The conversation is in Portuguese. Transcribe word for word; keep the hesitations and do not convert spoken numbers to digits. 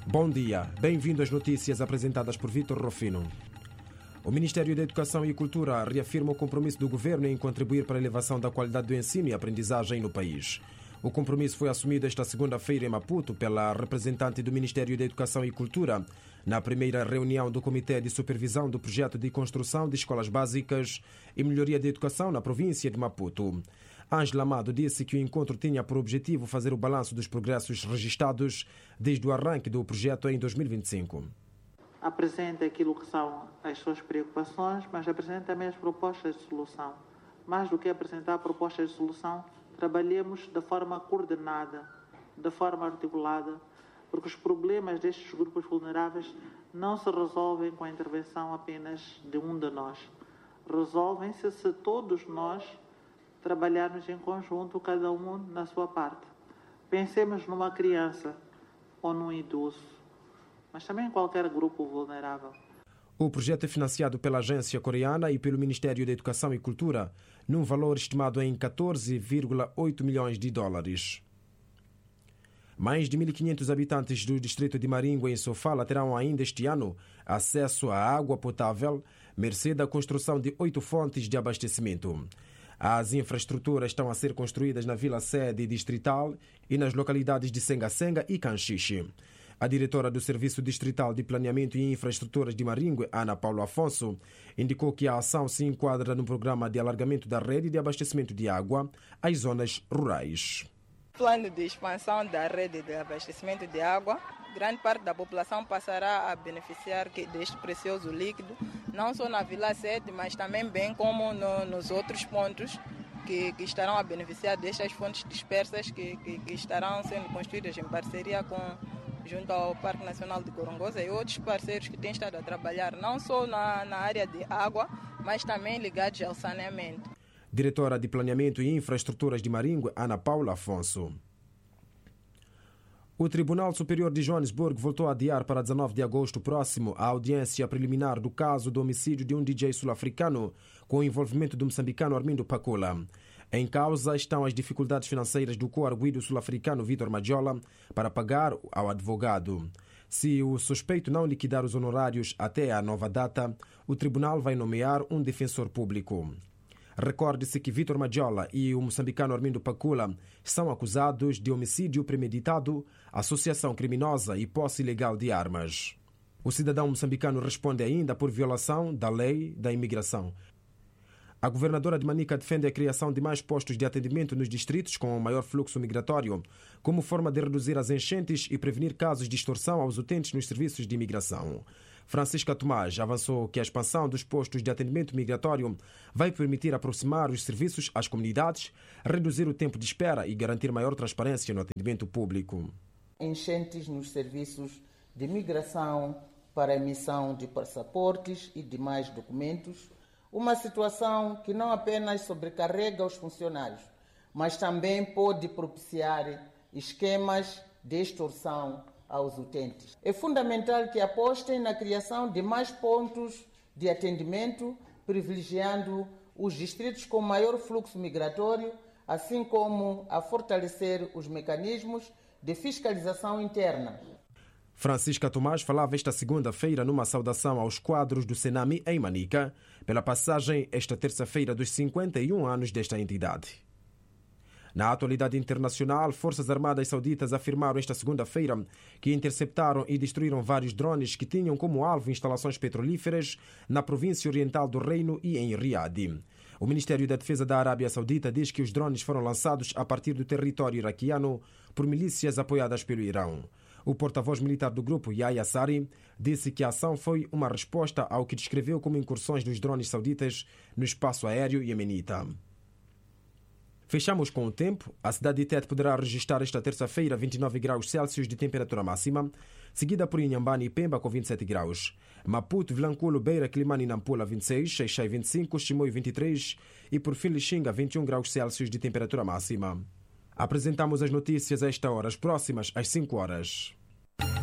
Bom dia, bem-vindo às notícias apresentadas por Vítor Rufino. O Ministério da Educação e Cultura reafirma o compromisso do governo em contribuir para a elevação da qualidade do ensino e aprendizagem no país. O compromisso foi assumido esta segunda-feira em Maputo pela representante do Ministério da Educação e Cultura na primeira reunião do Comitê de Supervisão do Projeto de Construção de Escolas Básicas e Melhoria da Educação na província de Maputo. Ângela Amado disse que o encontro tinha por objetivo fazer o balanço dos progressos registados desde o arranque do projeto em dois mil e vinte e cinco. Apresenta aquilo que são as suas preocupações, mas apresenta também as propostas de solução. Mais do que apresentar propostas de solução, trabalhemos de forma coordenada, de forma articulada, porque os problemas destes grupos vulneráveis não se resolvem com a intervenção apenas de um de nós. Resolvem-se se todos nós trabalharmos em conjunto, cada um na sua parte. Pensemos numa criança ou num idoso, mas também em qualquer grupo vulnerável. O projeto é financiado pela agência coreana e pelo Ministério da Educação e Cultura, num valor estimado em catorze vírgula oito milhões de dólares. Mais de mil e quinhentos habitantes do distrito de Maringue, em Sofala, terão ainda este ano acesso à água potável, mercê da construção de oito fontes de abastecimento. As infraestruturas estão a ser construídas na vila-sede distrital e nas localidades de Senga-Senga e Canchiche. A diretora do Serviço Distrital de Planeamento e Infraestruturas de Maringue, Ana Paula Afonso, indicou que a ação se enquadra no programa de alargamento da rede de abastecimento de água às zonas rurais. Plano de expansão da rede de abastecimento de água, grande parte da população passará a beneficiar deste precioso líquido, não só na Vila Sede, mas também bem como no, nos outros pontos que, que estarão a beneficiar destas fontes dispersas que, que, que estarão sendo construídas em parceria com junto ao Parque Nacional de Gorongosa e outros parceiros que têm estado a trabalhar não só na, na área de água, mas também ligados ao saneamento. Diretora de Planeamento e Infraestruturas de Maringue, Ana Paula Afonso. O Tribunal Superior de Joanesburgo voltou a adiar para dezenove de agosto próximo a audiência preliminar do caso do homicídio de um D J sul-africano com o envolvimento do moçambicano Armindo Pacula. Em causa estão as dificuldades financeiras do coarguido sul-africano Vítor Madjola para pagar ao advogado. Se o suspeito não liquidar os honorários até a nova data, o tribunal vai nomear um defensor público. Recorde-se que Vítor Madjola e o moçambicano Armindo Pacula são acusados de homicídio premeditado, associação criminosa e posse ilegal de armas. O cidadão moçambicano responde ainda por violação da lei da imigração. A governadora de Manica defende a criação de mais postos de atendimento nos distritos com maior fluxo migratório, como forma de reduzir as enchentes e prevenir casos de extorsão aos utentes nos serviços de imigração. Francisca Tomás avançou que a expansão dos postos de atendimento migratório vai permitir aproximar os serviços às comunidades, reduzir o tempo de espera e garantir maior transparência no atendimento público. Enchentes nos serviços de migração para emissão de passaportes e demais documentos, uma situação que não apenas sobrecarrega os funcionários, mas também pode propiciar esquemas de extorsão aos utentes. É fundamental que apostem na criação de mais pontos de atendimento, privilegiando os distritos com maior fluxo migratório, assim como a fortalecer os mecanismos de fiscalização interna. Francisca Tomás falava esta segunda-feira numa saudação aos quadros do Senami em Manica, pela passagem esta terça-feira dos cinquenta e um anos desta entidade. Na atualidade internacional, Forças Armadas Sauditas afirmaram esta segunda-feira que interceptaram e destruíram vários drones que tinham como alvo instalações petrolíferas na província oriental do Reino e em Riad. O Ministério da Defesa da Arábia Saudita diz que os drones foram lançados a partir do território iraquiano por milícias apoiadas pelo Irão. O porta-voz militar do grupo, Yahya Sari, disse que a ação foi uma resposta ao que descreveu como incursões dos drones sauditas no espaço aéreo iemenita. Fechamos com o tempo. A cidade de Tete poderá registrar esta terça-feira vinte e nove graus Celsius de temperatura máxima, seguida por Inhambane e Pemba com vinte e sete graus. Maputo, Vilanculo, Beira, Quilimane e Nampula vinte e seis, Xai-Xai vinte e cinco, Chimoio vinte e três e por fim Lixinga vinte e um graus Celsius de temperatura máxima. Apresentamos as notícias a esta hora, as próximas às cinco horas.